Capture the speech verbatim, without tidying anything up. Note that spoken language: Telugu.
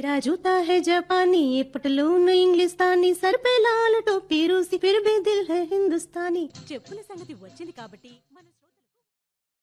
मेरा जूता है जापानी, ये पटलून इंग्लिस्तानी, सर पे लाल टोपी रूसी, फिर भी दिल है हिंदुस्तानी. చెప్పుల సంగతి వచ్చింది కాబట్టి మనం